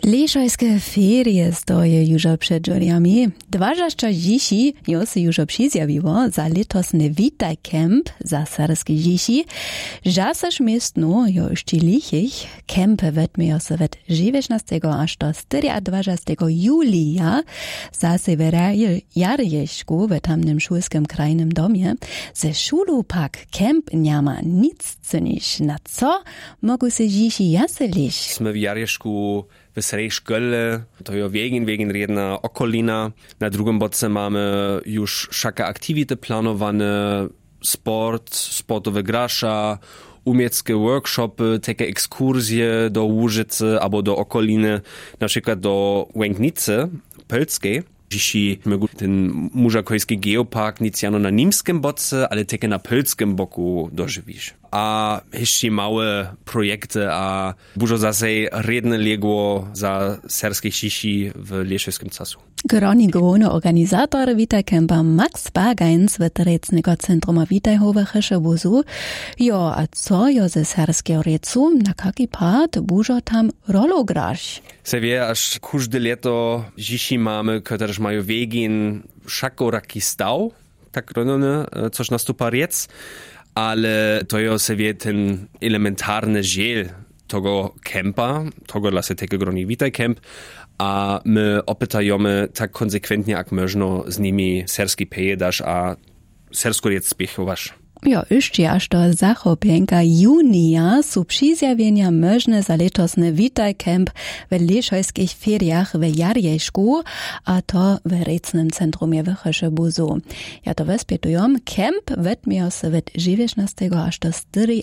Lišajske ferie stoje južo před džorjami. 20 dzieci jo se južo přizjawiło za letosny Witaj Camp za serskie dzieci. Žasaš miestno jo ještě lichich. Camp wetmejo se wet 19. až do 24. julia za severaje jarješku w tamnym szulskim krajnym domie. Ze szulu pak camp niama nic cyniš. Na co mogą se dzieci jaselić? Sme w jarješku w srej szkole, to jo wegen jedna okolina. Na drugim boce mamy już wszaka aktivity planowane, sportowe grasza, umieckie workshopy, takie ekskursje do Łużycy albo do okoliny, na przykład do Łęknicy Pelskiej. Dzisiaj mogą ten mużakojski geopark nic jano na nimskim boce, ale takie na pelskim boku dożywisz. A jeszcze małe projekty, a dużo zase redne legło za serskich siši w lieszewskim czasu. Groni główny organizator Witaj Campa Max Bagajn z Weterecnego Centrum Witajhowe Cheszebuzu. Jo, a co jo ze serskiego recu, na kaki part dużo tam rolo grasz? Se wie, aż każde leto dzieci mamy, które mają wegin wszakoraki stał, tak ronone, coś nastupa riec, ale to jo se wie ten elementarny żel tego campa, tego dla se tego groni Witaj Camp, a my opytajemy tak konsekwentnie jak można z nimi serski pejedasz, a sersko riec spiechowasz. Jo, jeszcze aż do zachopienka junia są przyzjawienia możne za letosny Witaj Camp w liszajskich feriach w Jarješku, a to w Recnym Centrumie w Cheszebuzu. Ja to wespituję, camp wetmiał się od 19 aż do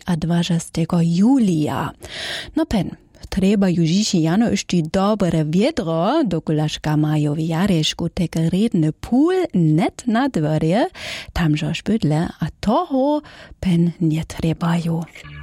24 julia. No pen. Treba ju dziś jano jeszcze dobre wiedro, dokulażka mają w Jarješku takie redny pool net na dworze, tam żoż bydle, a toho pen nie trebają.